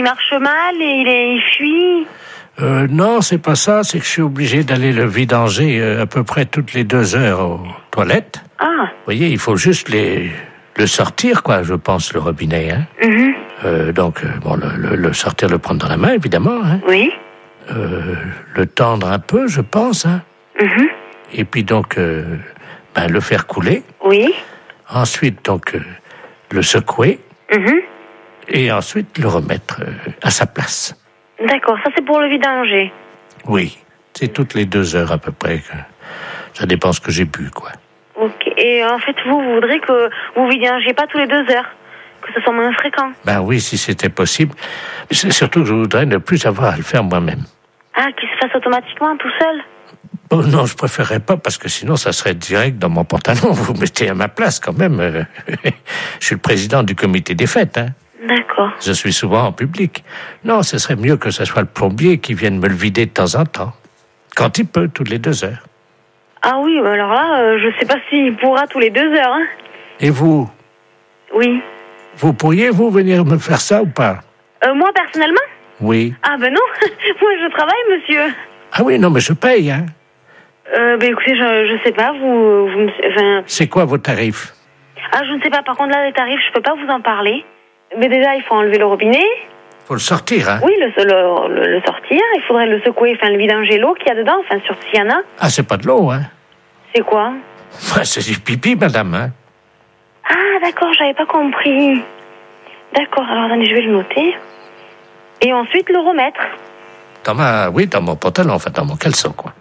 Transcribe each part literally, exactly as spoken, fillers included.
il marche mal et il, est, il fuit. Euh, non, c'est pas ça, c'est que je suis obligé d'aller le vidanger euh, à peu près toutes les deux heures aux toilettes. Ah. Vous voyez, il faut juste les, le sortir, quoi, je pense, le robinet. Hein. Mm-hmm. Euh, donc, euh, bon, le, le, le sortir, le prendre dans la main, évidemment. Hein. Oui. Euh, le tendre un peu, je pense. Hein. Mm-hmm. Et puis donc, euh, ben, le faire couler. Oui. Ensuite, donc, euh, le secouer. Mm-hmm. Et ensuite, le remettre euh, à sa place. D'accord, ça c'est pour le vidanger. Oui, c'est toutes les deux heures à peu près. Que ça dépend ce que j'ai bu, quoi. Ok, et en fait, vous, vous voudrez que vous vidangez pas tous les deux heures, que ce soit moins fréquent. Ben oui, si c'était possible. C'est surtout que je voudrais ne plus avoir à le faire moi-même. Ah, qu'il se fasse automatiquement, tout seul? Oh non, je préférerais pas, parce que sinon ça serait direct dans mon pantalon. Vous mettez à ma place, quand même. Je suis le président du comité des fêtes, hein. D'accord. Je suis souvent en public. Non, ce serait mieux que ce soit le plombier qui vienne me le vider de temps en temps. Quand il peut, toutes les deux heures. Ah oui, alors là, euh, je sais pas s'il pourra tous les deux heures, hein. Et vous? Oui. Vous pourriez, vous, venir me faire ça ou pas? Euh, moi, personnellement? Oui. Ah ben non, moi je travaille, monsieur. Ah oui, non, mais je paye, hein. Euh, ben écoutez, je, je sais pas, vous... vous me- enfin... C'est quoi vos tarifs? Ah, je ne sais pas, par contre, là, les tarifs, je peux pas vous en parler. Mais déjà, il faut enlever le robinet. Faut le sortir, hein? Oui, le, le, le, le sortir. Il faudrait le secouer, enfin, le vidanger l'eau qu'il y a dedans, enfin, surtout s'il y en a. Ah, c'est pas de l'eau, hein? C'est quoi? Ah, c'est du pipi, madame, hein? Ah, d'accord, j'avais pas compris. D'accord, alors attendez, je vais le noter. Et ensuite, le remettre. Dans ma... Oui, dans mon pantalon, enfin, dans mon caleçon, quoi.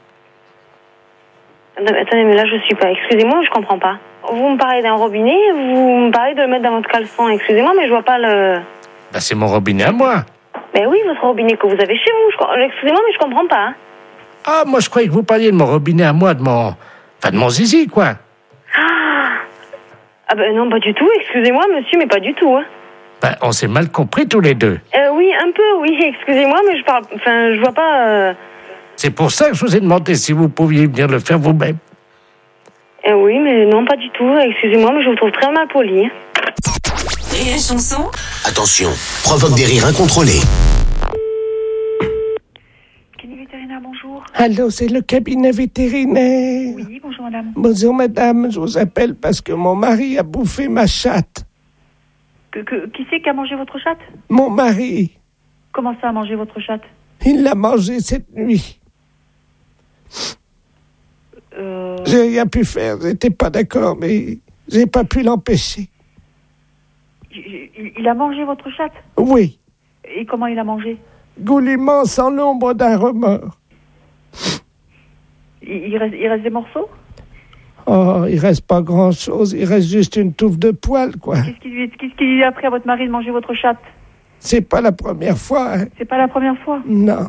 Attendez, mais là, je suis pas... Excusez-moi, je comprends pas. Vous me parlez d'un robinet, vous me parlez de le mettre dans votre caleçon. Excusez-moi, mais je vois pas le... Ben, c'est mon robinet à moi. Ben oui, votre robinet que vous avez chez vous. Je... Excusez-moi, mais je comprends pas. Hein. Ah, moi, je croyais que vous parliez de mon robinet à moi, de mon... Enfin, de mon zizi, quoi. Ah, ah ben non, pas du tout. Excusez-moi, monsieur, mais pas du tout. Hein. Ben, on s'est mal compris tous les deux. Euh, oui, un peu, oui. Excusez-moi, mais je parle... Enfin, je vois pas... Euh... C'est pour ça que je vous ai demandé si vous pouviez venir le faire vous-même. Euh, oui, mais non, pas du tout. Excusez-moi, mais je vous trouve très mal poli. Et la chanson? Attention, provoque des rires incontrôlés. Cabinet vétérinaire, bonjour. Allô, c'est le cabinet vétérinaire. Oui, bonjour madame. Bonjour madame, je vous appelle parce que mon mari a bouffé ma chatte. Que, que, qui c'est qui a mangé votre chatte? Mon mari, Comment ça a mangé votre chatte? il l'a mangé cette nuit. Euh... J'ai rien pu faire, j'étais pas d'accord, mais j'ai pas pu l'empêcher. Il, il a mangé votre chatte? Oui, Et comment il a mangé? goulûment sans l'ombre d'un remords. il, il, reste, il reste des morceaux? Oh, il reste pas grand-chose, il reste juste une touffe de poils, quoi. Qu'est-ce qui, lui- qu'est-ce qui lui a appris à votre mari de manger votre chatte? C'est pas la première fois, hein. C'est pas la première fois. Non.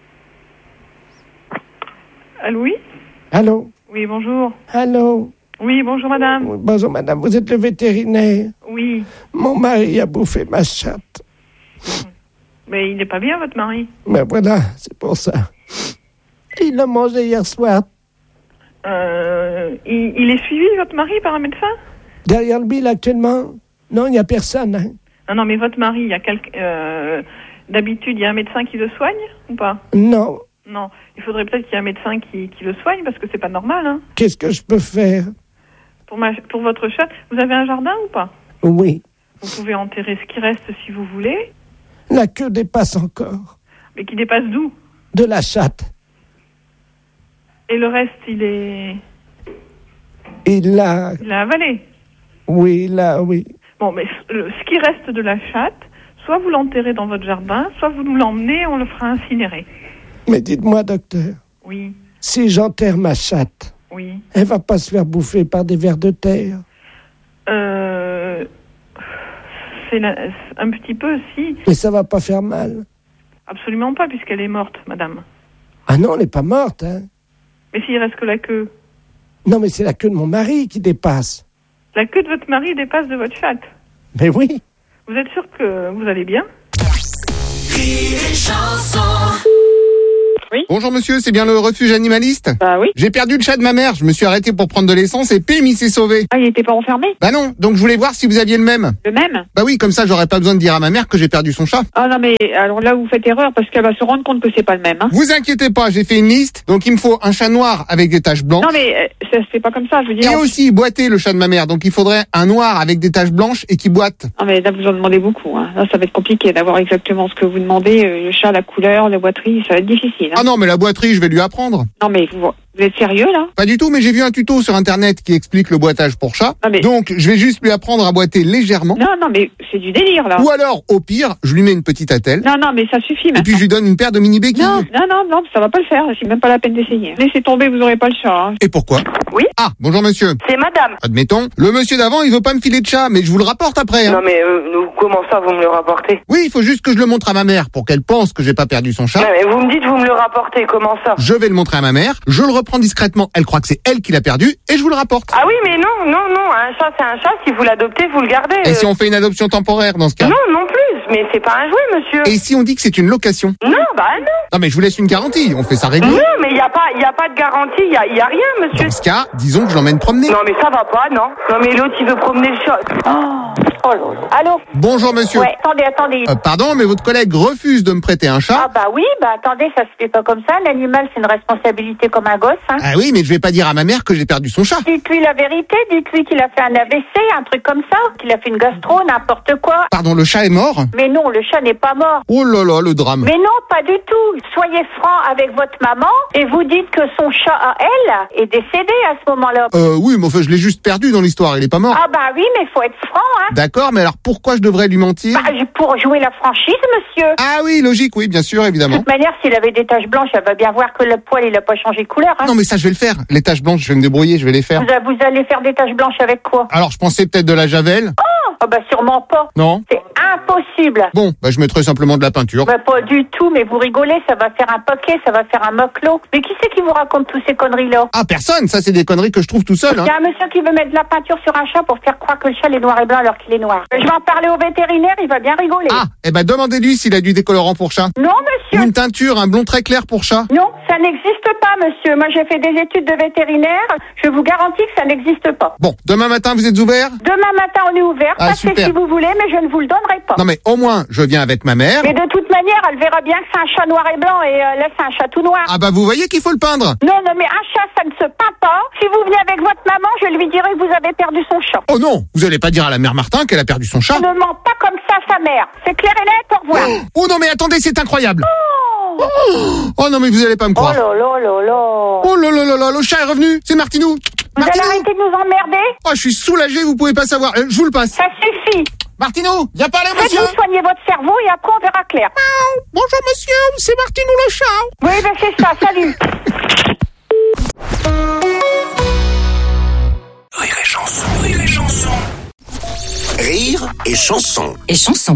Allô, oui? Allô? Oui, bonjour. Allô? Oui, bonjour madame. Oui, bonjour madame, vous êtes le vétérinaire. Oui. Mon mari a bouffé ma chatte. Mais il n'est pas bien, votre mari. Ben voilà, c'est pour ça. Il l'a mangé hier soir. Euh, il, il est suivi, votre mari, par un médecin? Derrière le bill actuellement? Non, il n'y a personne, hein. Non, non, mais votre mari, il y a quelqu'un... Euh, d'habitude, il y a un médecin qui le soigne, ou pas? Non. Non, il faudrait peut-être qu'il y ait un médecin qui, qui le soigne, parce que c'est pas normal, hein. Qu'est-ce que je peux faire? Pour, ma, pour votre chatte, vous avez un jardin ou pas? Oui. Vous pouvez enterrer ce qui reste si vous voulez, La queue dépasse encore. mais qui dépasse d'où? De la chatte. Et le reste, il est... Il l'a... Il a avalé. Oui, là, oui. Bon, mais le- ce qui reste de la chatte, soit vous l'enterrez dans votre jardin, soit vous nous l'emmenez et on le fera incinérer. Mais dites-moi, docteur, Oui, si j'enterre ma chatte, oui. elle va pas se faire bouffer par des vers de terre? Euh... C'est la- un petit peu, si. Mais ça va pas faire mal? Absolument pas, puisqu'elle est morte, madame. Ah non, elle n'est pas morte, hein. Mais s'il reste que la queue. Non, mais c'est la queue de mon mari qui dépasse. La queue de votre mari dépasse de votre chatte. Mais oui. Vous êtes sûr que vous allez bien? Rire et chanson. Oui. Bonjour monsieur, c'est bien le refuge animaliste? Bah oui. J'ai perdu le chat de ma mère, je me suis arrêté pour prendre de l'essence et pim, il s'est sauvé. Ah, il était pas enfermé? Bah non, donc je voulais voir si vous aviez le même. Le même? Bah oui, comme ça j'aurais pas besoin de dire à ma mère que j'ai perdu son chat. Ah non mais alors là vous faites erreur parce qu'elle va se rendre compte que c'est pas le même. Hein. Vous inquiétez pas, j'ai fait une liste, donc il me faut un chat noir avec des taches blanches. Non mais euh, ça c'est pas comme ça, je veux dire. Et aussi boiter le chat de ma mère, donc il faudrait un noir avec des taches blanches et qui boite. Non mais là vous en demandez beaucoup. Hein. Là ça va être compliqué d'avoir exactement ce que vous demandez, euh, le chat, la couleur, la boiterie, ça va être difficile. Hein. Ah non mais la boiterie je vais lui apprendre. Non mais vous, vous êtes sérieux là? Pas du tout, mais j'ai vu un tuto sur internet qui explique le boitage pour chat. Non, mais... Donc je vais juste lui apprendre à boiter légèrement. Non non mais c'est du délire là. Ou alors au pire, je lui mets une petite attelle. Non non mais ça suffit maintenant. Et puis je lui donne une paire de mini béquilles. Non non non non, ça va pas le faire, c'est même pas la peine d'essayer. Laissez tomber, vous aurez pas le chat. Hein. Et pourquoi? Oui. Ah, bonjour monsieur. C'est madame. Admettons, le monsieur d'avant, il veut pas me filer de chat, mais je vous le rapporte après. Hein. Non mais euh, nous, comment ça vous me le rapportez? Oui, il faut juste que je le montre à ma mère pour qu'elle pense que j'ai pas perdu son chat. Non mais vous me dites vous me le rapportez, comment ça? Je vais le montrer à ma mère, je le reprends discrètement, elle croit que c'est elle qui l'a perdu, et je vous le rapporte. Ah oui mais non, non, non, un chat c'est un chat, si vous l'adoptez, vous le gardez. Et si on fait une adoption temporaire dans ce cas? Non, non plus, mais c'est pas un jouet monsieur. Et si on dit que c'est une location? Non, bah non. Non mais je vous laisse une garantie, on fait ça régulièrement. Non mais il y a pas, il y a pas de garantie, il y a, y a rien monsieur. Dans ce cas, disons que je l'emmène promener. Non mais ça va pas, non. Non mais l'autre il veut promener le chat. Oh, oh là là. Allô? Bonjour monsieur. Ouais, attendez, attendez. Euh, pardon, mais votre collègue refuse de me prêter un chat. Ah bah oui, bah attendez, ça se fait pas comme ça. L'animal, c'est une responsabilité comme un gosse. Hein. Ah oui, mais je vais pas dire à ma mère que j'ai perdu son chat. Dites-lui la vérité, dites-lui qu'il a fait un A V C, un truc comme ça, qu'il a fait une gastro, n'importe quoi. Pardon, le chat est mort? Mais non, le chat n'est pas mort. Oh là là, le drame. Mais non, pas du tout. Soyez franc avec votre maman et vous dites que son chat à elle est décédé à ce moment-là. Euh, oui, mais enfin, je l'ai juste perdu dans l'histoire, il est pas mort. Ah bah oui, mais faut être franc, hein. D'accord, mais alors pourquoi je devrais lui mentir? Bah, pour jouer la franchise, monsieur. Ah oui, logique, oui, bien sûr, De évidemment. toute manière, s'il avait des taches blanches, elle va bien voir que le poil, il a pas changé de couleur, hein. Non, mais ça, je vais le faire. Les taches blanches, je vais me débrouiller, je vais les faire. Vous, vous allez faire des taches blanches avec quoi? Alors, je pensais peut-être de la javel. Oh, oh bah sûrement pas. Non. C'est impossible. Bon, bah, je mettrai simplement de la peinture. Bah pas du tout, mais vous rigolez, ça va faire un paquet, ça va faire un moclo. Mais qui c'est qui vous raconte toutes ces conneries-là? Ah, personne, ça, c'est des conneries que je trouve tout seul, hein. Il y a un monsieur qui veut mettre de la peinture sur un chat pour faire croire que le chat est noir et blanc alors qu'il est noir. Je vais en parler au vétérinaire, il va bien rigoler. Ah, eh ben, demandez-lui s'il a du décolorant pour chat. Non, Ou monsieur. une teinture, un blond très clair pour chat. Non, ça n'existe pas, monsieur. Moi, j'ai fait des études de vétérinaire. Je vous garantis que ça n'existe pas. Bon, demain matin, vous êtes ouvert? Demain matin, on est ouvert. Ah, Passez super. si vous voulez, mais je ne vous le donnerai pas. Non, mais au moins, je viens avec ma mère. Mais de toute manière, elle verra bien que c'est un chat noir et blanc et euh, là, c'est un chat tout noir. Ah bah, vous voyez qu'il faut le peindre. Non, non, mais un chat, ça ne se peint pas. Si vous venez avec votre maman, je lui dirai que vous avez perdu son chat. Oh non, vous allez pas dire à la mère Martin qu'elle a perdu son chat? On ne ment pas comme ça, sa mère. C'est clair et net, au revoir. Oh non, mais attendez, c'est incroyable. Oh, Oh non, mais vous allez pas me oh croire. là là là là. Oh là là là là, le chat est revenu. C'est Martinou. Vous allez Martinou. arrêter de nous emmerder? Oh, je suis soulagé, vous pouvez pas savoir. Euh, je vous le passe. Ça suffit. Martinou, viens parler, monsieur. Faites-vous soigner votre cerveau et après on verra clair. Bonjour, monsieur, c'est Martinou le chat. Oui, ben c'est ça, salut. Rire et chanson, rire et chanson. Rire et chanson. Et chanson.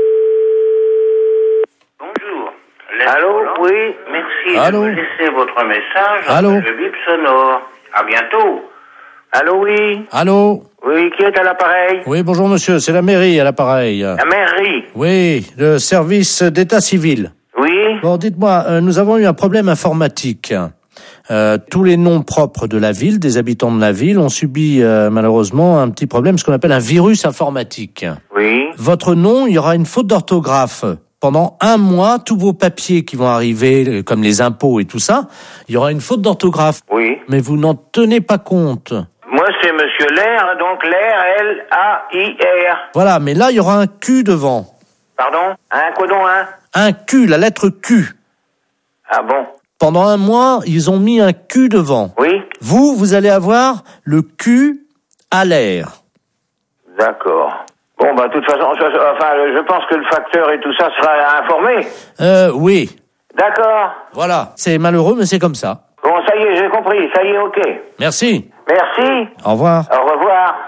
Bonjour. Allô, oui, merci Allô. de me laisser votre message. Allô. Le bip sonore. À bientôt. Allô, oui. Allô? Oui, qui est à l'appareil? Oui, bonjour monsieur, c'est la mairie à l'appareil. La mairie. Oui, le service d'état civil. Oui. Bon, dites-moi, euh, nous avons eu un problème informatique. Euh, tous les noms propres de la ville, des habitants de la ville, ont subi euh, malheureusement un petit problème, ce qu'on appelle un virus informatique. Oui. Votre nom, il y aura une faute d'orthographe. Pendant un mois, tous vos papiers qui vont arriver, comme les impôts et tout ça, il y aura une faute d'orthographe. Oui. Mais vous n'en tenez pas compte. Moi, c'est Monsieur Lair, donc Lair, L A I R. Voilà, mais là, il y aura un Q devant. Pardon? Un codon, hein? Un Q, la lettre Q. Ah bon? Pendant un mois, ils ont mis un Q devant. Oui. Vous, vous allez avoir le Q à l'air. D'accord. Bon, bah, de toute façon, ça, ça, enfin, je pense que le facteur et tout ça sera informé. Euh, oui. D'accord. Voilà. C'est malheureux, mais c'est comme ça. Bon, ça y est, j'ai compris. Ça y est, ok. Merci. Merci. Au revoir. Au revoir.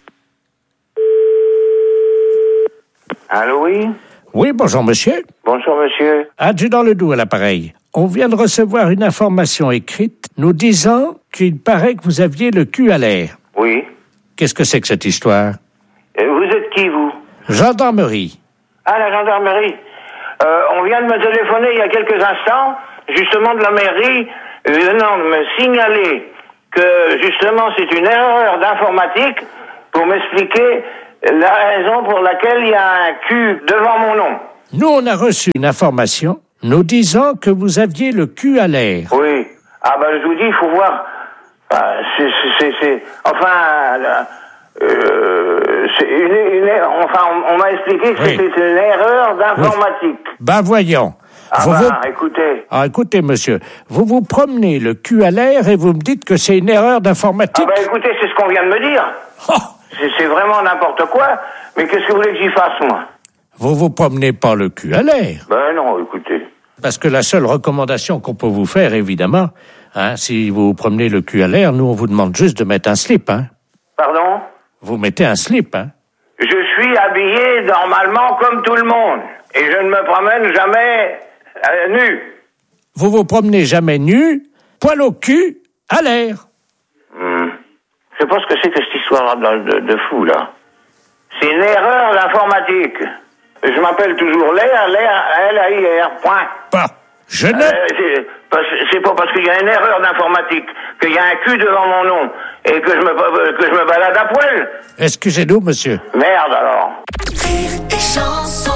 Allô, oui? Oui, bonjour monsieur. Bonjour, monsieur. Adjudant Ledoux à l'appareil. On vient de recevoir une information écrite nous disant qu'il paraît que vous aviez le cul à l'air. Oui. Qu'est-ce que c'est que cette histoire? Euh, vous êtes qui, vous? Gendarmerie. Ah, la gendarmerie. Euh, on vient de me téléphoner il y a quelques instants justement, de la mairie venant de me signaler que, justement, c'est une erreur d'informatique pour m'expliquer la raison pour laquelle il y a un Q devant mon nom. Nous, on a reçu une information nous disant que vous aviez le cul à l'air. Oui. Ah ben, je vous dis, il faut voir... Enfin, c'est... c'est, c'est enfin... Là, euh, c'est une, une... Enfin, on, on m'a expliqué que Oui. c'était une erreur d'informatique. Oui. Ben voyons. Ah vous ben, vous... écoutez... Ah, écoutez, monsieur, vous vous promenez le cul à l'air et vous me dites que c'est une erreur d'informatique. Ah ben, écoutez, c'est ce qu'on vient de me dire. Oh, C'est, c'est vraiment n'importe quoi. Mais qu'est-ce que vous voulez que j'y fasse, moi? vous vous promenez pas le cul à l'air. Ben non, écoutez... Parce que la seule recommandation qu'on peut vous faire, évidemment, hein, si vous promenez le cul à l'air, nous, on vous demande juste de mettre un slip, hein. Pardon? Vous mettez un slip, hein. Je suis habillé normalement comme tout le monde. Et je ne me promène jamais euh, nu. Vous vous promenez jamais nu, poil au cul, à l'air. Hmm. Je sais pas ce que c'est que cette histoire de, de, de fou, là. C'est une erreur d'informatique. Je m'appelle toujours Lair, Lair, L A I R, point. Bah, je ne... Euh, c'est, parce- c'est pas parce qu'il y a une erreur d'informatique qu'il y a un cul devant mon nom et que je me, que je me balade à poil. Excusez-nous, monsieur. Merde, alors. Rire et chanson.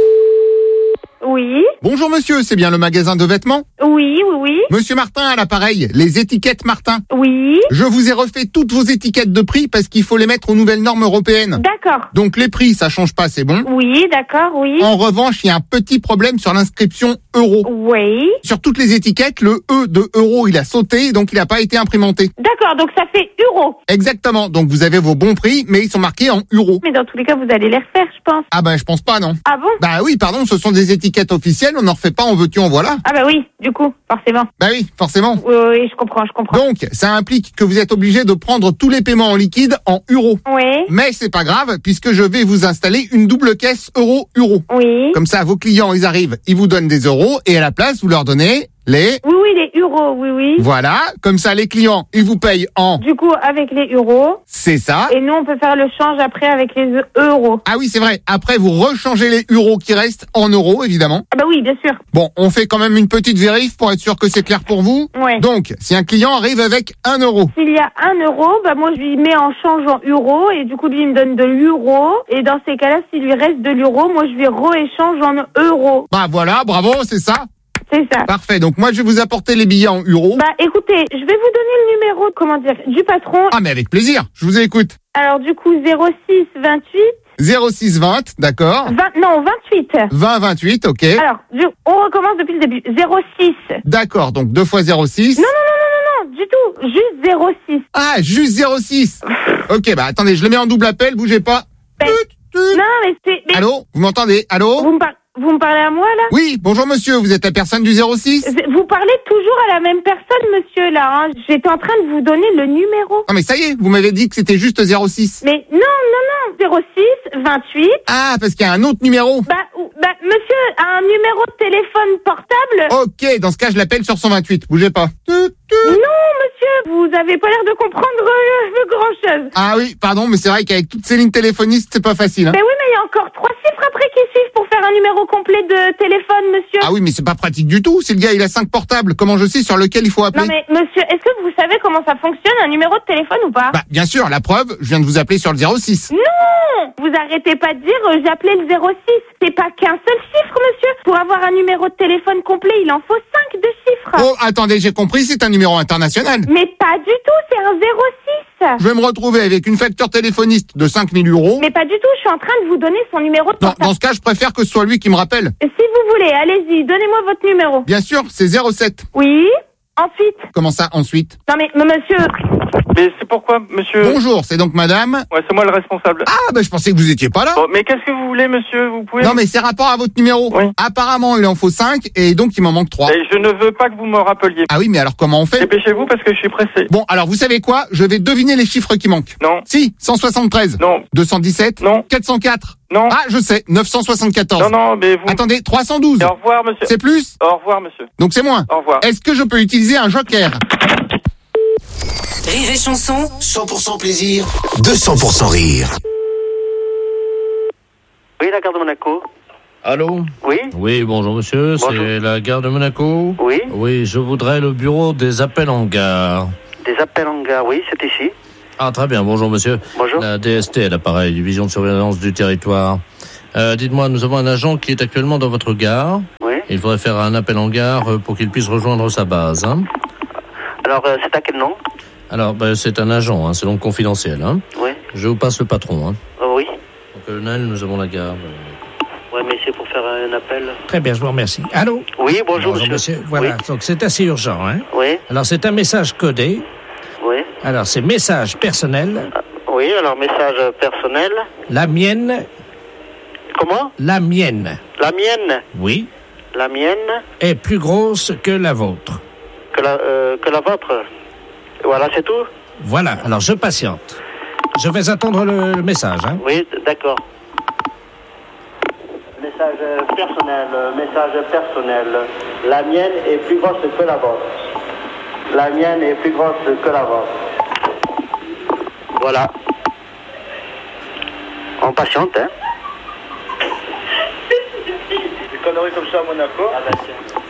Oui, Bonjour monsieur, c'est bien le magasin de vêtements? oui, oui, oui, Monsieur Martin à l'appareil, les étiquettes Martin. oui. Je vous ai refait toutes vos étiquettes de prix parce qu'il faut les mettre aux nouvelles normes européennes. D'accord. Donc les prix, ça change pas, c'est bon. Oui, d'accord, oui. En revanche, il y a un petit problème sur l'inscription euro. Oui. Sur toutes les étiquettes, le E de euro, il a sauté, donc il n'a pas été imprimanté. D'accord, donc ça fait euro. Exactement, donc vous avez vos bons prix, mais ils sont marqués en euros. Mais dans tous les cas, vous allez les refaire, je pense. Ah ben je pense pas, non. Ah bon? Bah oui, pardon, ce sont des étiquettes officielles, on n'en refait pas, en veux-tu, en voilà. Ah bah oui, du coup, forcément. Bah oui, forcément. Oui, oui, je comprends, je comprends. Donc, ça implique que vous êtes obligé de prendre tous les paiements en liquide en euros. Oui, Mais c'est pas grave, puisque je vais vous installer une double caisse euro-euro. oui. Comme ça, vos clients, ils arrivent, ils vous donnent des euros, et à la place, vous leur donnez les... Oui, oui, les euros, oui, oui. Voilà, comme ça, les clients, ils vous payent en... Du coup, avec les euros. C'est ça. Et nous, on peut faire le change après avec les e- euros. Ah oui, c'est vrai. Après, vous rechangez les euros qui restent en euros, évidemment. Ah bah oui, bien sûr. Bon, on fait quand même une petite vérif pour être sûr que c'est clair pour vous. Ouais. Donc, si un client arrive avec un euro, S'il y a un euro, bah moi, je lui mets en change en euros. Et du coup, lui, il me donne de l'euro. Et dans ces cas-là, s'il lui reste de l'euro, moi, je lui re-échange en euros. bah voilà, bravo, c'est ça. C'est ça. Parfait. Donc moi, je vais vous apporter les billets en euros. Bah écoutez, je vais vous donner le numéro, comment dire, du patron. Ah, mais avec plaisir. Je vous écoute. Alors du coup, zéro six vingt-huit, zéro six vingt, d'accord. vingt, non, vingt-huit. vingt vingt-huit, ok. Alors, du- on recommence depuis le début. zéro six. D'accord, donc deux fois zéro six. Non, non, non, non, non, non, du tout. Juste zéro six. Ah, juste zéro six. Ok, bah attendez, je le mets en double appel, bougez pas. Ben, Tut, tut. Non, mais c'est... mais Allô, vous m'entendez? Allô? vous, me par- vous me parlez à moi, là? Oui, bonjour monsieur, vous êtes la personne du zéro six? Vous parlez toujours à la même personne, monsieur, là. Hein. J'étais en train de vous donner le numéro. Non mais ça y est, vous m'avez dit que c'était juste zéro six. Mais non, non, non, zéro six vingt-huit. Ah, parce qu'il y a un autre numéro. Bah, ou- bah, monsieur a un numéro de téléphone portable. Ok, dans ce cas, je l'appelle sur cent vingt-huit, bougez pas. Tut, tut. Non, monsieur, vous avez pas l'air de comprendre euh, grand-chose. Ah oui, pardon, mais c'est vrai qu'avec toutes ces lignes téléphonistes, c'est pas facile. Hein. Mais oui, mais il y a encore trois chiffres après qui suivent pour faire un numéro complet de téléphone, monsieur. Ah oui, mais c'est pas pratique du tout. Si le gars, il a cinq portables, comment je sais sur lequel il faut appeler? Non mais monsieur, est-ce que vous savez comment ça fonctionne, un numéro de téléphone ou pas? Bah, bien sûr, la preuve, je viens de vous appeler sur le zéro six. Non! Vous arrêtez pas de dire euh, j'ai appelé le zéro six. C'est pas qu'un seul chiffre, monsieur. Pour avoir un numéro de téléphone complet, il en faut cinq de chiffres. Oh, attendez, j'ai compris, c'est un numéro international. Mais pas du tout, c'est un zéro six. Je vais me retrouver avec une facture téléphoniste de cinq mille euros. Mais pas du tout, je suis en train de vous donner son numéro de Non, portable. dans ce cas, je préfère que ce soit lui qui me rappelle. Si vous voulez, allez-y, donnez-moi votre numéro. Bien sûr, c'est zéro sept. Oui. Ensuite. Comment ça, ensuite? Non mais, mais monsieur. Mais c'est pourquoi, monsieur? Bonjour, c'est donc madame? Ouais, c'est moi le responsable. Ah, bah je pensais que vous étiez pas là. Bon, mais qu'est-ce que vous voulez, monsieur? Vous pouvez... Non, mais c'est rapport à votre numéro. Oui. Apparemment, il en faut cinq et donc il m'en manque trois. Et je ne veux pas que vous me rappeliez. Ah oui, mais alors comment on fait? Dépêchez-vous parce que je suis pressé. Bon, alors vous savez quoi? Je vais deviner les chiffres qui manquent. Non. Si, cent soixante-treize. Non. deux cent dix-sept. Non. quatre cent quatre. Non. Ah, je sais, neuf cent soixante-quatorze. Non, non, mais vous... Attendez, trois cent douze. Et au revoir, monsieur. C'est plus? Au revoir, monsieur. Donc c'est moins. Au revoir. Est-ce que je peux utiliser un joker? Rire et chanson. cent pour cent plaisir, deux cents pour cent rire. Oui, la gare de Monaco. Allô? Oui. Oui, bonjour monsieur, Bonjour. c'est la gare de Monaco? Oui. Oui, je voudrais le bureau des appels en gare. Des appels en gare, oui, c'est ici. Ah, très bien, bonjour monsieur. Bonjour. La D S T, l'appareil, division de surveillance du territoire. Euh, dites-moi, nous avons un agent qui est actuellement dans votre gare. Oui. Il faudrait faire un appel en gare euh, pour qu'il puisse rejoindre sa base. Hein. Alors, euh, c'est à quel nom? Alors, ben, c'est un agent, hein, c'est donc confidentiel. Hein. Oui. Je vous passe le patron. Hein. Oh, oui. Donc, colonel, nous avons la gare. Oui, mais c'est pour faire un appel. Très bien, je vous remercie. Allô? Oui, bonjour, Bonjour, monsieur. monsieur. Voilà, Oui. donc c'est assez urgent. Hein? Oui. Alors, c'est un message codé. Oui. Alors, c'est message personnel. Oui, alors message personnel. La mienne, Comment? la mienne, La mienne. oui, La mienne est plus grosse que la vôtre. que la, euh, que la vôtre. Voilà, c'est tout? Voilà, alors je patiente. Je vais attendre le, le message. Hein? Oui, d'accord. Message personnel, message personnel. La mienne est plus grosse que la vôtre. La mienne est plus grosse que la vôtre. Voilà. On patiente, hein. Des conneries comme ça à Monaco. Ah bah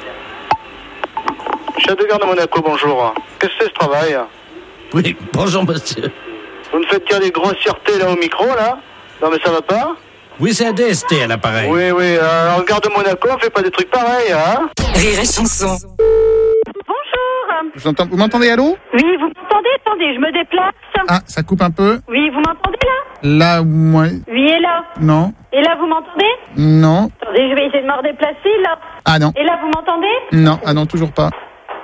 Chef de gare de Monaco, bonjour. Qu'est-ce que c'est ce travail? Oui, bonjour monsieur. Vous me faites dire des grossièretés là au micro, là? Non mais ça va pas? Oui, c'est un D S T à l'appareil. Oui, oui, euh, en gare de Monaco, on fait pas des trucs pareils, hein? Rire et chanson. Bonjour. Je vous entends- Vous m'entendez, allô? Oui, vous m'entendez? Attendez, je me déplace. Ah, ça coupe un peu. Oui, vous m'entendez là? Là, moi, Oui, et là? non, Et là, vous m'entendez? non. Attendez, je vais essayer de me redéplacer là. Ah non, Et là, vous m'entendez? non, ah non, toujours pas.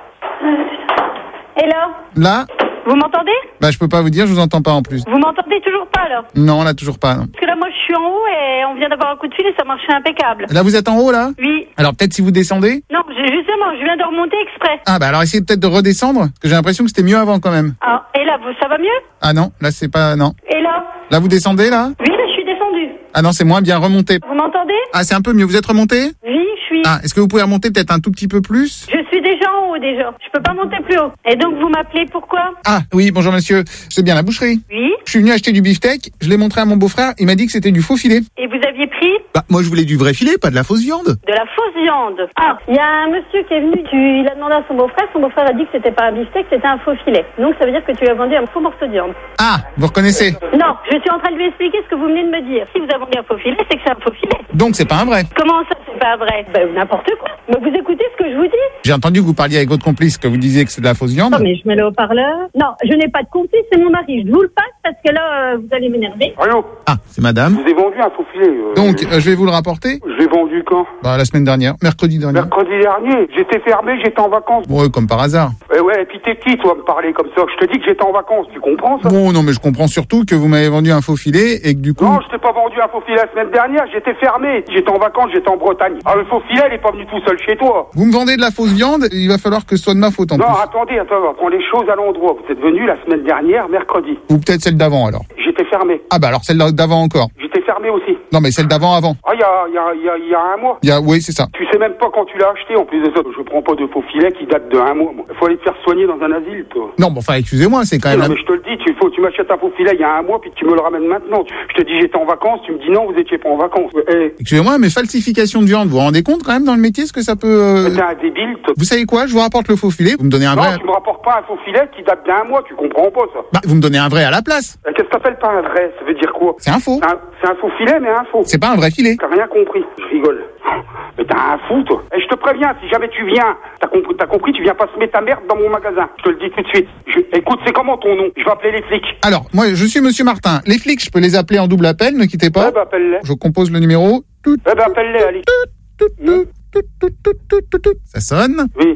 Et là? Là, Vous m'entendez? bah je peux pas vous dire, je vous entends pas en plus. Vous m'entendez toujours pas là? Non, là toujours pas, non. Parce que là, moi, je suis en haut et on vient d'avoir un coup de fil et ça marchait impeccable. Là, vous êtes en haut, là? Oui. Alors peut-être si vous descendez? Non, j'ai- justement, je viens de remonter exprès. Ah bah alors essayez peut-être de redescendre, parce que j'ai l'impression que c'était mieux avant quand même. Ah, et là, vous, ça va mieux? Ah non, là c'est pas, non. Et là? Là vous descendez, là? Oui, là, je suis descendue. Ah non, c'est moins bien, remontez. Vous m'entendez? Ah, c'est un peu mieux, vous êtes remonté? Oui, je suis. Ah, est-ce que vous pouvez remonter peut-être un tout petit peu plus? Je suis déjà en haut déjà. Je peux pas monter plus haut. Et donc, vous m'appelez pourquoi? Ah, oui, bonjour monsieur, c'est bien la boucherie. Oui. Je suis venu acheter du beefsteak, je l'ai montré à mon beau-frère, il m'a dit que c'était du faux filet. Et vous aviez pris Bah, moi je voulais du vrai filet, pas de la fausse viande. de la fausse viande. Ah, il y a un monsieur qui est venu, tu, il a demandé à son beau-frère, son beau-frère a dit que c'était pas un beefsteak, c'était un faux filet. Donc ça veut dire que tu lui as vendu un faux morceau de viande. Ah, vous reconnaissez? Non, je suis en train de lui expliquer ce que vous venez de me dire. Si vous avez vendu un faux filet, c'est que c'est un faux filet. Donc c'est pas un vrai. Comment ça, c'est pas vrai? Ben, n'importe quoi. Mais vous écoutez ce que je vous dis? J'ai entendu que vous parliez avec votre complice, que vous disiez que c'est de la fausse viande. Non, mais je mets le haut-parleur. Non, je n'ai pas de complice, c'est mon mari. Je vous le passe parce que là, euh, vous allez m'énerver. Allô? Ah, c'est madame. Je vous ai vendu un faux filet. euh, Donc, euh, je vais vous le rapporter. Je l'ai vendu quand? Bah, la semaine dernière, mercredi dernier. Mercredi dernier. J'étais fermé, j'étais en vacances. Bon, ouais, comme par hasard. Eh ouais, et puis t'es qui, toi, me parler comme ça? Je te dis que j'étais en vacances, tu comprends ça? Bon, non, mais je comprends surtout que vous m'avez vendu un faux filet et que du coup... Non, je t'ai pas vendu un faux filet la semaine dernière, j'étais fermé. J'étais en vacances, j'étais en Bretagne. Ah, le faux filet, il est pas venu tout seul chez toi. Vous me vendez de la fausse viande, il va falloir que ce soit de ma faute en Non, plus. attendez, attends, on prend les choses à l'endroit. Vous êtes venu la semaine dernière, mercredi. Ou peut-être celle d'avant alors. J'étais fermé. Ah bah alors celle d'avant encore. J'étais fermé aussi. Non, mais celle d'avant avant. Ah, il y a, il y, a, il y, a, il y a un mois. Il y a... Oui, c'est ça. Tu sais même pas quand tu l'as acheté, en plus de ça. Je prends pas de faux filet qui date de un mois, moi. Faut aller te faire soigner dans un asile, toi. Non, bon, enfin, excusez-moi, c'est quand même... Non, la- mais je te le dis, tu, faut, tu m'achètes un faux filet il y a un mois, puis tu me le ramènes maintenant. Tu- Je te dis j'étais en vacances, tu me dis non, vous étiez pas en vacances. Eh, Excusez-moi, mais falsification de viande, vous vous rendez compte quand même dans le métier ce que ça peut... euh, t'es un débile, toi. Vous savez quoi? Je vous rapporte le faux filet, vous me donnez un Non, vrai... tu me rapportes pas un faux filet qui date d'un mois, tu comprends pas ça. Bah, vous me donnez un vrai à la place. Euh, Qu'est-ce que t'appelles pas un vrai? Ça veut dire quoi? C'est un faux. C'est un, c'est un faux filet, mais un faux. C'est pas un vrai filet. T'as rien compris. Je rigole. Mais t'as un fou, toi. Et je te préviens, si jamais tu viens, t'as compris, t'as compris, tu viens pas semer ta merde dans mon magasin. Je te le dis tout de suite. Je- Écoute, c'est comment ton nom? Je vais appeler les flics. Alors, moi, je suis Monsieur Martin. Les flics, je peux les appeler en double appel, ne quittez pas. Eh ben, appelle-les. Je compose le numéro. Tout, Eh ben, appelle-les, allez. tout, tout, tout, tout, tout, tout, tout, tout. Ça sonne. Oui.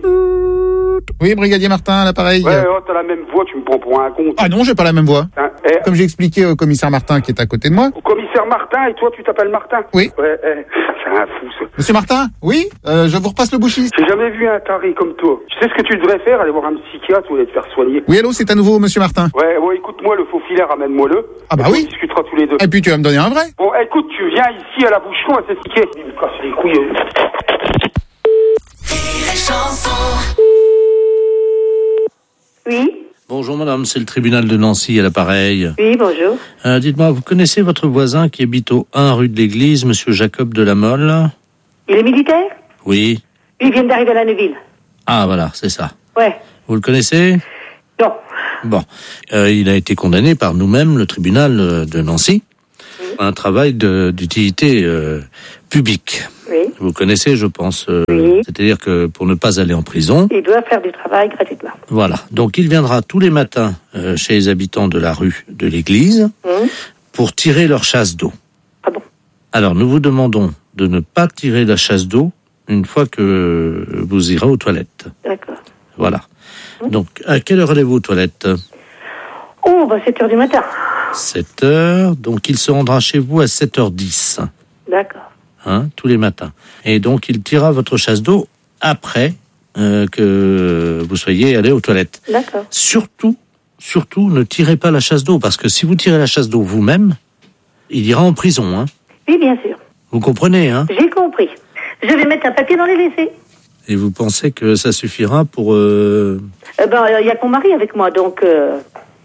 Oui, brigadier Martin, à l'appareil. Ouais, oh, t'as la même voix, tu me prends pour un con. Ah non, j'ai pas la même voix. Hein, eh, Comme j'ai expliqué au commissaire Martin qui est à côté de moi. au commissaire Martin, et toi, tu t'appelles Martin? Oui. Ouais, eh, c'est un fou, ça. Monsieur Martin? Oui? Euh, je vous repasse le bouchiste. J'ai jamais vu un taré comme toi. Tu sais ce que tu devrais faire? Aller voir un psychiatre ou aller te faire soigner. Oui, allô, c'est à nouveau Monsieur Martin. Ouais, ouais, écoute-moi, le faux filet, ramène-moi-le. Ah bah Et puis oui. On discutera tous les deux. Et puis tu vas me donner un vrai. Bon, écoute, tu viens ici à la boucheron à s'expliquer. Il me casse les couilles. euh. Rire et chanson. Oui, Bonjour madame, c'est le tribunal de Nancy à l'appareil. oui, bonjour. Euh, dites-moi, vous connaissez votre voisin qui habite au un rue de l'Église, monsieur Jacob de la Mole? Il est militaire? Oui. Ils viennent d'arriver à la Neuville. Ah, voilà, c'est ça. Ouais. Vous le connaissez? Non. Bon. Euh, il a été condamné par nous-mêmes, le tribunal euh, de Nancy, mmh. à un travail de, d'utilité euh, publique. Oui. Vous connaissez, je pense. Euh, oui. C'est-à-dire que pour ne pas aller en prison... Il doit faire du travail gratuitement. Voilà. Donc, il viendra tous les matins euh, chez les habitants de la rue de l'église mmh. pour tirer leur chasse d'eau. Ah bon? Alors, nous vous demandons de ne pas tirer la chasse d'eau une fois que vous irez aux toilettes. D'accord. Voilà. Mmh. Donc, à quelle heure allez-vous aux toilettes? Oh, bah sept heures du matin. sept heures, donc il se rendra chez vous à sept heures dix. D'accord. Hein, tous les matins. Et donc, il tirera votre chasse d'eau après euh, que vous soyez allé aux toilettes. D'accord. Surtout, surtout, ne tirez pas la chasse d'eau, parce que si vous tirez la chasse d'eau vous-même, il ira en prison. Hein. Oui, bien sûr. Vous comprenez, hein? J'ai compris. Je vais mettre un papier dans les W C. Et vous pensez que ça suffira pour... Euh... Eh ben, il y a que mon mari avec moi, donc... Euh...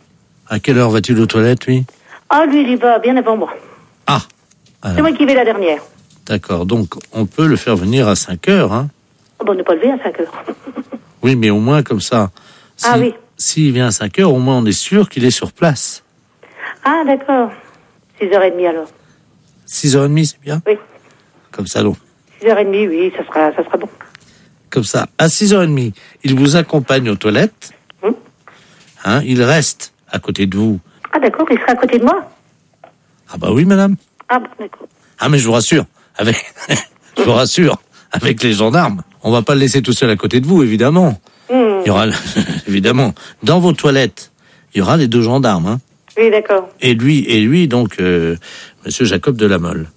À quelle heure va-t-il aux toilettes, lui? Ah, lui, il y va bien avant moi. Ah alors. C'est moi qui vais la dernière. D'accord, donc on peut le faire venir à cinq heures, hein? Oh, ben, on ne peut pas lever à cinq heures. Oui, mais au moins comme ça. Si, ah oui. S'il vient à cinq heures, au moins on est sûr qu'il est sur place. Ah, d'accord. six heures trente alors. six heures trente, c'est bien? Oui. Comme ça, donc. six heures trente, oui, ça sera, ça sera bon. Comme ça, à six heures trente, il vous accompagne aux toilettes. Hum. Hein, il reste à côté de vous. Ah, d'accord, il sera à côté de moi? Ah bah oui, madame. Ah, bon, d'accord. Ah, mais je vous rassure, avec, je vous rassure, avec les gendarmes, on va pas le laisser tout seul à côté de vous, évidemment. Hum. Il y aura, évidemment, dans vos toilettes, il y aura les deux gendarmes, hein. Oui, d'accord. Et lui, et lui, donc, euh, monsieur Jacob de la Mole.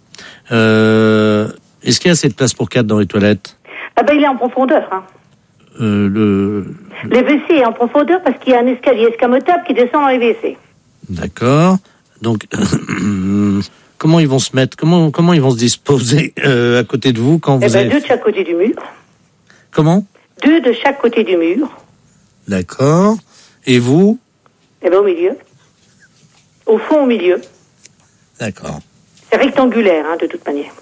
Euh, est-ce qu'il y a assez de place pour quatre dans les toilettes? Ah ben, il est en profondeur, hein. Euh, le... Les W C est en profondeur parce qu'il y a un escalier escamotable qui descend dans les W C. D'accord. Donc, comment ils vont se mettre, comment, comment ils vont se disposer euh, à côté de vous quand vous Eh ben, avez... deux de chaque côté du mur. Comment? Deux de chaque côté du mur. D'accord. Et vous? Eh ben, au milieu. Au fond, au milieu. D'accord. C'est rectangulaire, hein, de toute manière.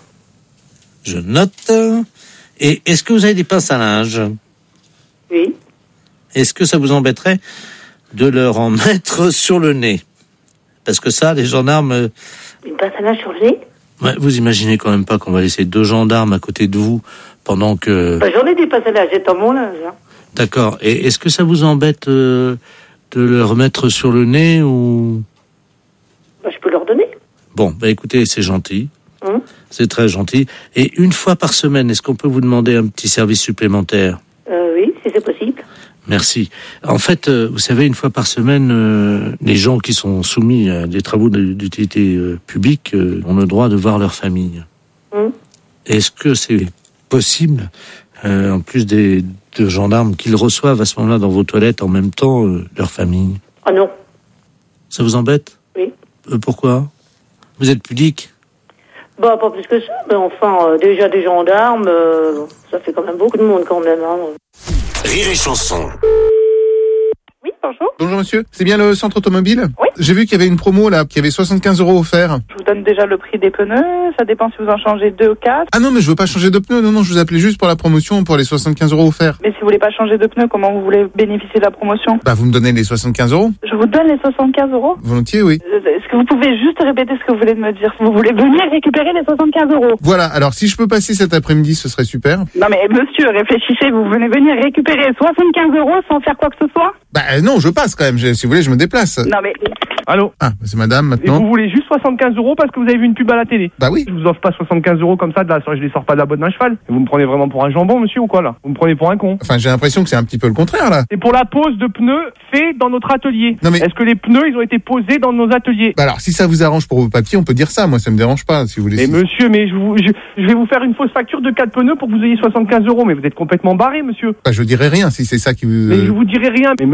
Je note. Et est-ce que vous avez des pinces à linge? Oui. Est-ce que ça vous embêterait de leur en mettre sur le nez? Parce que ça, les gendarmes... Une pince à linge sur le nez? Ouais, vous imaginez quand même pas qu'on va laisser deux gendarmes à côté de vous pendant que... Ben, j'en ai des pinces à linge, j'ai dans mon linge. Hein. D'accord. Et est-ce que ça vous embête euh, de leur mettre sur le nez ou... Ben, je peux leur donner. Bon, bah écoutez, c'est gentil. Hum. C'est très gentil. Et une fois par semaine, est-ce qu'on peut vous demander un petit service supplémentaire? euh, Oui, si c'est possible. Merci. En fait, euh, vous savez, une fois par semaine, euh, les gens qui sont soumis à des travaux d'utilité euh, publique euh, ont le droit de voir leur famille. Hum. Est-ce que c'est possible, euh, en plus des deux gendarmes, qu'ils reçoivent à ce moment-là dans vos toilettes en même temps euh, leur famille? Ah non. Ça vous embête? Oui. Euh, pourquoi? Vous êtes pudique? Bah, pas plus que ça, mais enfin, euh, déjà des gendarmes, euh, ça fait quand même beaucoup de monde quand même. Hein. Rire et chanson. Oui, bonjour. Bonjour monsieur, c'est bien le centre automobile? Oui. J'ai vu qu'il y avait une promo là, qu'il y avait soixante-quinze euros offerts. Je vous donne déjà le prix des pneus, ça dépend si vous en changez deux ou quatre. Ah non, mais je veux pas changer de pneus, non, non, je vous appelais juste pour la promotion, pour les soixante-quinze euros offerts. Mais si vous voulez pas changer de pneus, comment vous voulez bénéficier de la promotion? Bah vous me donnez les soixante-quinze euros? Je vous donne les soixante-quinze euros. Volontiers, oui. Est-ce que vous pouvez juste répéter ce que vous voulez me dire? Vous voulez venir récupérer les soixante-quinze euros? Voilà, alors si je peux passer cet après-midi, ce serait super. Non mais monsieur, réfléchissez, vous venez venir récupérer soixante-quinze euros sans faire quoi que ce soit? Bah euh, non, je passe quand même, je- si vous voulez, je me déplace. Non mais... Allô? Ah, bah, c'est madame Et maintenant. vous voulez juste soixante-quinze euros parce que vous avez vu une pub à la télé? Bah oui. Je vous offre pas soixante-quinze euros comme ça, de la... je les sors pas de la botte d'un cheval. Et vous me prenez vraiment pour un jambon, monsieur, ou quoi, là? Vous me prenez pour un con? Enfin, j'ai l'impression que c'est un petit peu le contraire là. C'est pour la pose de pneus fait dans notre atelier. Non, mais- Est-ce que les pneus, ils ont été posés dans nos ateliers? Bah alors, si ça vous arrange pour vos papiers, on peut dire ça. Moi, ça me dérange pas, si vous voulez. Mais Si- monsieur, mais je, vous, je, je vais vous faire une fausse facture de quatre pneus pour que vous ayez soixante-quinze euros. Mais vous êtes complètement barré, monsieur. Bah, je dirais rien si c'est ça qui vous. Mais je vous dirai rien. Mais monsieur, mais vous êtes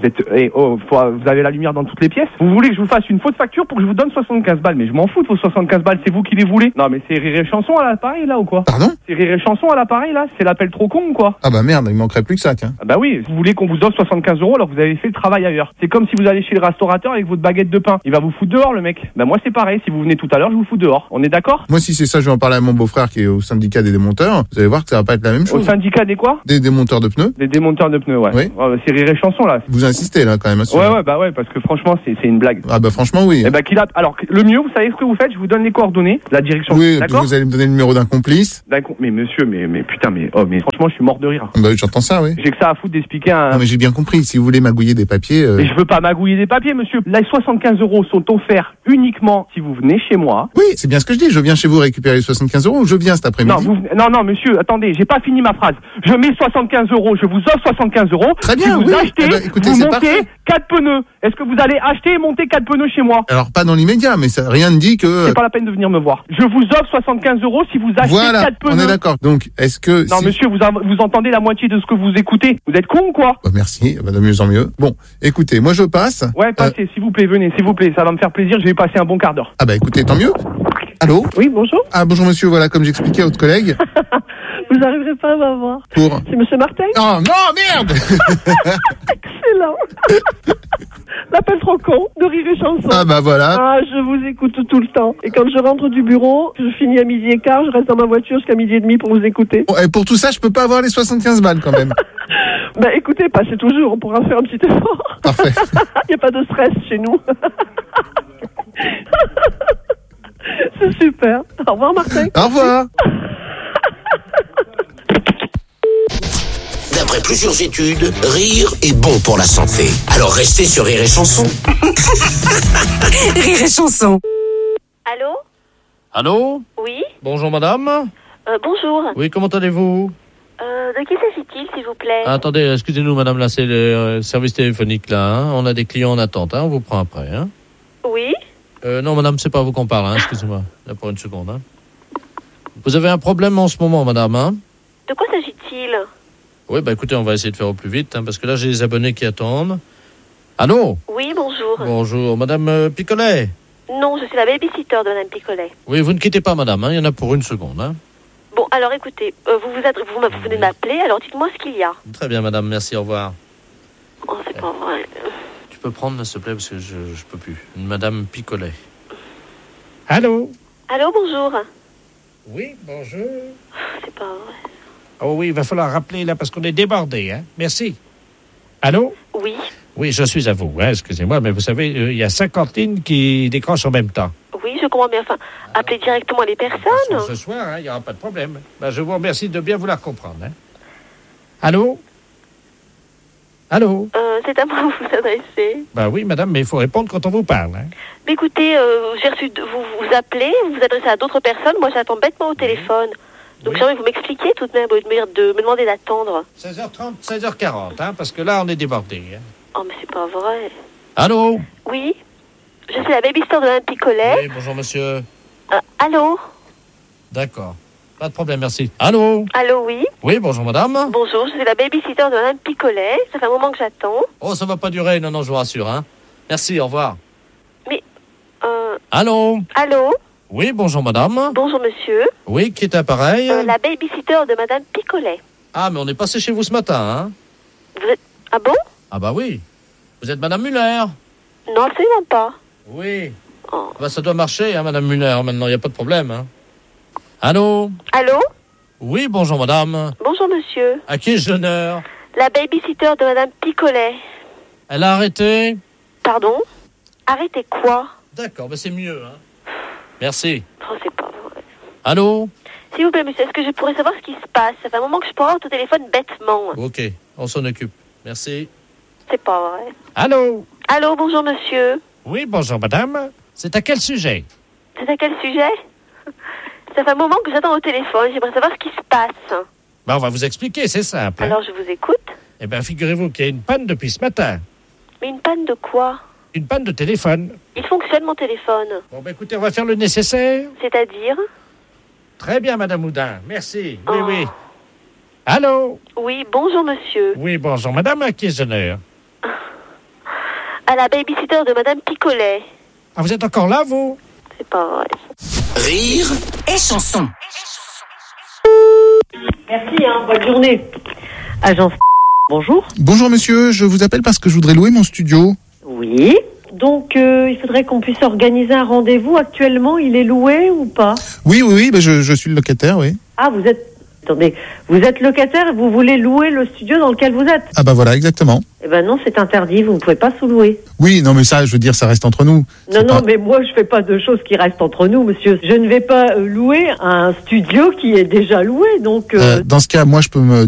êtes, eh, oh, faut- vous avez la lumière dans toutes les pièces. Vous voulez que je vous fasse une fausse facture pour que je vous donne soixante-quinze balles, mais je m'en fous de vos soixante-quinze balles, c'est vous qui les voulez. Non, mais c'est Rire et Chanson à l'appareil, là, ou quoi? Pardon? C'est Rire et Chanson à l'appareil, là? C'est l'appel trop con, ou quoi? Ah bah merde, il manquerait plus que ça, tiens. Ah bah oui, vous voulez qu'on vous offre soixante-quinze euros alors que vous avez fait le travail ailleurs. C'est comme si vous allez chez le restaurateur avec votre baguette de pain. Il va vous foutre dehors, le mec. Bah moi, c'est pareil. Si vous venez tout à l'heure, je vous fous dehors. On est d'accord? Moi, si c'est ça, je vais en parler à mon beau-frère qui est au syndicat des démonteurs. Vous allez voir que ça va pas être la même Au chose. syndicat des quoi? Des démonteurs de pneus. Des démonteurs de pneus, ouais. Oui. Ouais, bah, c'est Rire et Chanson, là. Vous insistez, là, quand même, à Ouais, ouais, bah ouais, parce que franchement, c'est c'est une blague. Ah bah franchement, oui. Eh bah qu'il a... Alors, le mieux, vous savez ce que vous faites? Je vous donne les coordonnées, la direction. Oui, D'accord? vous allez me donner le numéro d'un complice. D'accord. Mais monsieur, mais, mais putain, mais, oh, mais franchement, je suis mort de rire. Bah oui, j'entends ça, oui. J'ai que ça à foutre d'expliquer un... Non mais j'ai bien compris, si vous voulez magouiller des papiers... euh, Mais je veux pas magouiller des papiers, monsieur. Les soixante-quinze euros sont offerts uniquement si vous venez chez moi. Oui, c'est bien ce que je dis, je viens chez vous récupérer les soixante-quinze euros, je viens cet après-midi. Non, vous, non, non, monsieur, attendez, j'ai pas fini ma phrase. Je mets soixante-quinze euros, je vous offre soixante-quinze euros. Très bien, si vous oui. achetez, Eh ben, écoutez, vous c'est montez parfait. quatre pneus. Est-ce que vous allez acheter et monter quatre pneus chez moi? Alors pas dans l'immédiat, mais ça, rien ne dit que... C'est pas la peine de venir me voir. Je vous offre soixante-quinze euros si vous achetez Voilà, quatre pneus. on est d'accord. Donc, est-ce que... Non, si- monsieur, vous, av- vous entendez la moitié de ce que vous écoutez. Vous êtes con ou quoi? Bah, merci, bah, de mieux en mieux. Bon, écoutez, moi je passe. Ouais, passez, s'il vous plaît, venez, s'il vous plaît. Ça va me faire plaisir, je vais passer un bon quart d'heure. Ah bah écoutez, tant mieux. Allô? Oui, bonjour. Ah bonjour monsieur, voilà, comme j'expliquais à votre collègue. Vous n'arriverez pas à m'avoir. Pour... C'est monsieur Martin? Oh non, merde. Excellent. L'appel trop con de Rire et Chanson. Ah bah voilà. Ah, je vous écoute tout le temps. Et quand je rentre du bureau, je finis à midi et quart, je reste dans ma voiture jusqu'à midi et demi pour vous écouter. Bon, et pour tout ça, je peux pas avoir les soixante-quinze balles quand même. Ben écoutez, passez toujours, on pourra faire un petit effort. Parfait. Il n'y a pas de stress chez nous. C'est super. Au revoir Martin. Au revoir. D'après plusieurs études, rire est bon pour la santé. Alors restez sur Rire et Chanson. Rire et Chanson. Allô? Allô? Oui? Bonjour madame. Euh, bonjour. Oui, comment allez-vous? Euh, de qui s'agit-il, s'il vous plaît? Ah, attendez, excusez-nous madame, là c'est le euh, service téléphonique là. Hein. On a des clients en attente, hein. On vous prend après. Hein. Oui? Euh, non madame, c'est pas à vous qu'on parle, hein. Excusez-moi. Là pour une seconde. Hein. Vous avez un problème en ce moment madame, hein? De quoi s'agit-il? Oui, bah écoutez, on va essayer de faire au plus vite, hein, parce que là j'ai des abonnés qui attendent. Allô? Oui, bonjour. Bonjour, madame euh, Picolet. Non, je suis la babysitter de Madame Picolet. Oui, vous ne quittez pas madame, hein. Il y en a pour une seconde. Hein. Bon, alors écoutez, euh, vous, vous, adre- vous, m'a- vous venez de m'appeler, alors dites-moi ce qu'il y a. Très bien madame, merci, au revoir. Oh, c'est pas vrai. Tu peux prendre, s'il te plaît, parce que je, je peux plus. Une madame Picolet. Allô? Allô, bonjour. Oui, bonjour. C'est pas vrai. Oh oui, il va falloir rappeler là parce qu'on est débordé, hein. Merci. Allô? Oui. Oui, je suis à vous, hein, excusez-moi, mais vous savez, euh, il y a cinquante lignes qui décrochent en même temps. Oui, je comprends bien. Enfin, appelez directement les personnes. Ce soir, hein, il n'y aura pas de problème. Ben, je vous remercie de bien vouloir comprendre. Hein. Allô? Allô? Euh, c'est à moi que vous vous adressez. Ben oui, madame, mais il faut répondre quand on vous parle. Hein. Mais écoutez, euh, j'ai reçu, de- vous vous appelez, vous vous adressez à d'autres personnes, moi j'attends bêtement au téléphone. Donc j'aimerais que vous m'expliquiez tout de même, au lieu de me, de me demander d'attendre. seize heures trente, seize heures quarante, hein, parce que là, on est débordé. Hein. Oh, mais c'est pas vrai. Allô? Oui? Je suis la babysitter de Madame Picolet. Oui, bonjour monsieur. Euh, allô? D'accord. Pas de problème, merci. Allô? Allô, oui? Oui, bonjour madame. Bonjour, je suis la babysitter de Madame Picolet. Ça fait un moment que j'attends. Oh, ça va pas durer, non, non, je vous rassure. Hein. Merci, au revoir. Mais, euh... Allô? Allô? Oui, bonjour madame. Bonjour, monsieur. Oui, qui est appareil? Euh, la babysitter de Madame Picolet. Ah, mais on est passé chez vous ce matin, hein? Vous êtes... Ah bon? Ah bah oui. Vous êtes madame Muller? Non, absolument pas. Oui. Oh. Bah ça doit marcher, hein, madame Muller, maintenant, il n'y a pas de problème, hein. Allô? Allô? Oui, bonjour madame. Bonjour, monsieur. À qui ai-je l'honneur? La babysitter de Madame Picolet. Elle a arrêté? Pardon? Arrêtez quoi? D'accord, bah c'est mieux, hein. Merci. Oh, c'est pas vrai. Allô? S'il vous plaît, monsieur, est-ce que je pourrais savoir ce qui se passe? Ça fait un moment que je parle au téléphone bêtement. Ok, on s'en occupe. Merci. C'est pas vrai. Allô? Allô, bonjour, monsieur. Oui, bonjour, madame. C'est à quel sujet? C'est à quel sujet? Ça fait un moment que j'attends au téléphone. J'aimerais savoir ce qui se passe. Ben, on va vous expliquer, c'est simple. Hein. Alors, je vous écoute. Eh bien, figurez-vous qu'il y a une panne depuis ce matin. Mais une panne de quoi? Une panne de téléphone. Il fonctionne, mon téléphone. Bon, ben écoutez, on va faire le nécessaire. C'est-à-dire? Très bien, madame Houdin. Merci. Oui, Oh. oui. Allô? Oui, bonjour, monsieur. Oui, bonjour, madame. À qui ai-je l'honneur? à la babysitter de Madame Picolet. Ah, vous êtes encore là, vous? C'est pas vrai. Rire et chanson. Merci, hein, bonne journée. Agence, bonjour. Bonjour monsieur, je vous appelle parce que je voudrais louer mon studio. Oui. Donc, euh, il faudrait qu'on puisse organiser un rendez-vous. Actuellement, il est loué ou pas? Oui, oui, oui, bah je, je suis le locataire, oui. Ah, vous êtes... Attendez, vous êtes locataire et vous voulez louer le studio dans lequel vous êtes? Ah bah voilà, exactement. Eh ben non, c'est interdit, vous ne pouvez pas sous-louer. Oui, non mais ça, je veux dire, ça reste entre nous. Non, non, pas... mais moi, je fais pas de choses qui restent entre nous, monsieur. Je ne vais pas euh, louer un studio qui est déjà loué, donc... Euh... Euh, dans ce cas, moi, je peux me